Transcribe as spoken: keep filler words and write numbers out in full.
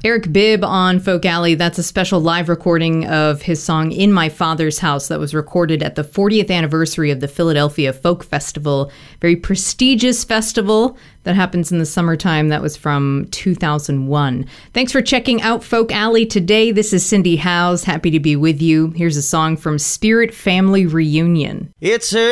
Eric Bibb on Folk Alley. That's a special live recording of his song In My Father's House that was recorded at the fortieth anniversary of the Philadelphia Folk Festival. Very prestigious festival that happens in the summertime. That was from two thousand one. Thanks for checking out Folk Alley today. This is Cindy Howes. Happy to be with you. Here's a song from Spirit Family Reunion. It's a